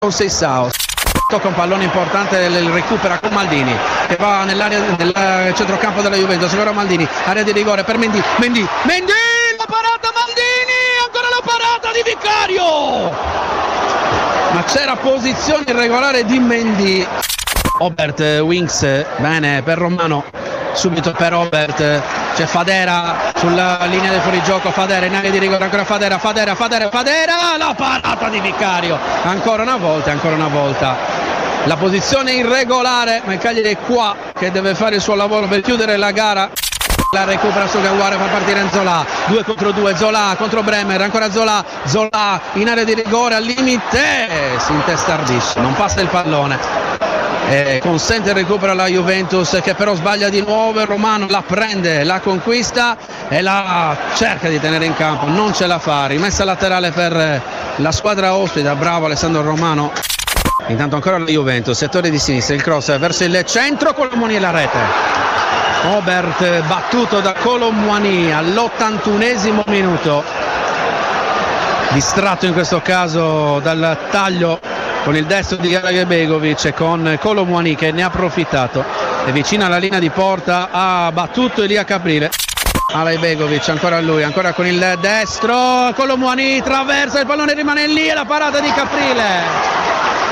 con Seissao. Tocca un pallone importante, recupera con Maldini che va nell'area del centrocampo della Juventus. Allora Maldini, area di rigore per Mendy, la parata Maldini, ancora la parata di Vicario, ma c'era posizione irregolare di Mendy. Obert, Winks, bene per Romano, subito per Obert, c'è Fadera sulla linea del fuorigioco, Fadera in area di rigore, ancora Fadera, la parata di Vicario, ancora una volta. La posizione irregolare, ma il Cagliari è qua che deve fare il suo lavoro per chiudere la gara. La recupera su Gawara, fa partire Zola, 2 contro 2, Zola contro Bremer, ancora Zola in area di rigore al limite, si intestardisce, non passa il pallone. Consente il recupero alla Juventus che però sbaglia di nuovo. Romano la prende, la conquista e la cerca di tenere in campo, non ce la fa. Rimessa laterale per la squadra ospite, bravo Alessandro Romano. Intanto ancora la Juventus, settore di sinistra, il cross verso il centro, Colomwani e la rete. Obert battuto da Colomwani all'81esimo minuto, distratto in questo caso dal taglio con il destro di Galaghbegovic e con Colomwani che ne ha approfittato, è vicino alla linea di porta, ha battuto Elia Caprile. Galaghbegovic, ancora lui, ancora con il destro, Colomwani traversa, il pallone rimane lì e la parata di Caprile.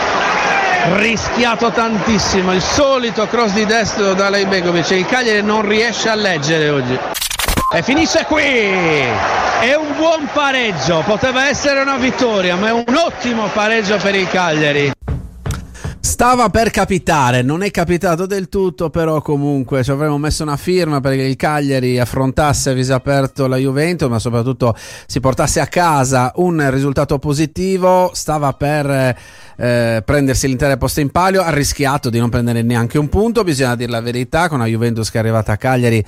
Rischiato tantissimo, il solito cross di destro da Galaghbegovic, il Cagliari non riesce a leggere oggi e finisce qui. È un buon pareggio, poteva essere una vittoria, ma è un ottimo pareggio per il Cagliari. Stava per capitare, non è capitato del tutto, però comunque ci avremmo messo una firma perché il Cagliari affrontasse a viso aperto la Juventus, ma soprattutto si portasse a casa un risultato positivo. Stava per prendersi l'intera posta in palio, ha rischiato di non prendere neanche un punto, bisogna dire la verità, con la Juventus che è arrivata a Cagliari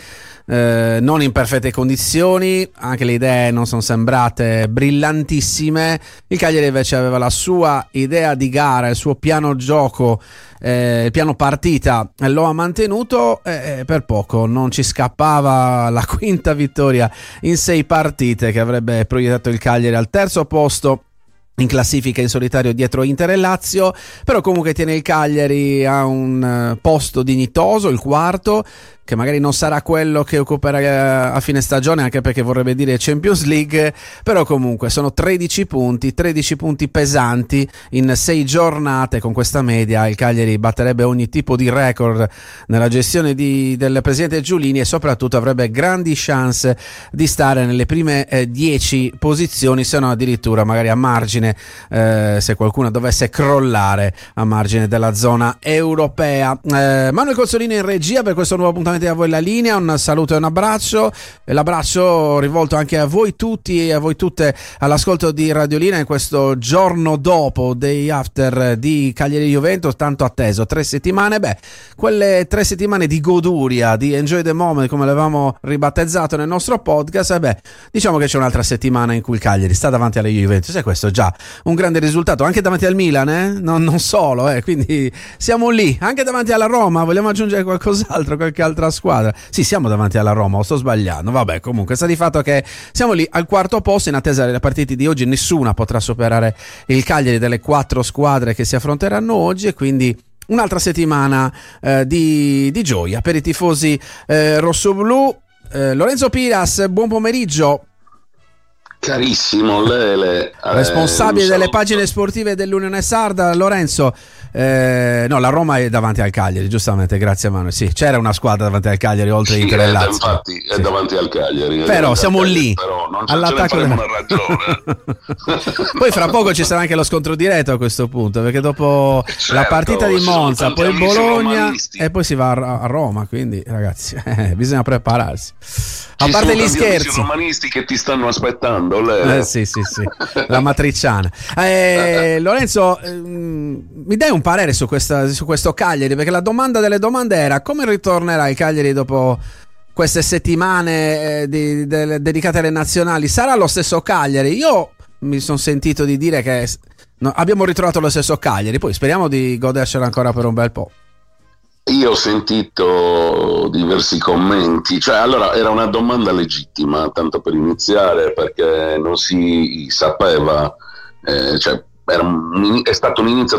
non in perfette condizioni, anche le idee non sono sembrate brillantissime. Il Cagliari invece aveva la sua idea di gara, il suo piano gioco, il piano partita, lo ha mantenuto, per poco non ci scappava la quinta vittoria in 6 partite che avrebbe proiettato il Cagliari al terzo posto in classifica in solitario dietro Inter e Lazio, però comunque tiene il Cagliari a un posto dignitoso, il quarto, che magari non sarà quello che occuperà a fine stagione, anche perché vorrebbe dire Champions League, però comunque sono 13 punti pesanti in 6 giornate. Con questa media il Cagliari batterebbe ogni tipo di record nella gestione del presidente Giulini e soprattutto avrebbe grandi chance di stare nelle prime 10 posizioni, se no addirittura magari a margine, se qualcuno dovesse crollare, a margine della zona europea. Manuel Cozzolino in regia per questo nuovo appuntamento a voi la linea, un saluto e un abbraccio, e l'abbraccio rivolto anche a voi tutti e a voi tutte all'ascolto di Radiolina in questo giorno dopo day after di Cagliari Juventus tanto atteso. 3 settimane, quelle 3 settimane di goduria, di enjoy the moment come l'avevamo ribattezzato nel nostro podcast, diciamo che c'è un'altra settimana in cui il Cagliari sta davanti alle Juventus e questo è già un grande risultato, anche davanti al Milan, non solo, quindi siamo lì, anche davanti alla Roma. Vogliamo aggiungere qualcos'altro, qualche altra squadra? Sì, siamo davanti alla Roma, o sto sbagliando? Comunque sta di fatto che siamo lì al quarto posto. In attesa delle partite di oggi nessuna potrà superare il Cagliari delle 4 squadre che si affronteranno oggi, e quindi un'altra settimana di gioia per i tifosi rossoblù. Lorenzo Piras, buon pomeriggio. Carissimo Lele, responsabile delle pagine sportive dell'Unione Sarda. Lorenzo, no, la Roma è davanti al Cagliari, giustamente, grazie a Manuel. Sì, c'era una squadra davanti al Cagliari oltre Inter e Lazio. Infatti è davanti al Cagliari. Però siamo lì, però non all'attacco ce ne faremo una ragione. Poi fra poco ci sarà anche lo scontro diretto a questo punto, perché dopo la partita di Monza, poi il Bologna e poi si va a Roma, quindi ragazzi, bisogna prepararsi. A parte gli scherzi, i romanisti che ti stanno aspettando. Sì, la matriciana. Lorenzo, mi dai un parere su questo Cagliari? Perché la domanda delle domande era: come ritornerà il Cagliari dopo queste settimane dedicate alle nazionali? Sarà lo stesso Cagliari? Io mi sono sentito di dire che abbiamo ritrovato lo stesso Cagliari, poi speriamo di godercela ancora per un bel po'. Io ho sentito diversi commenti, allora era una domanda legittima, tanto per iniziare, perché non si sapeva, è stato un inizio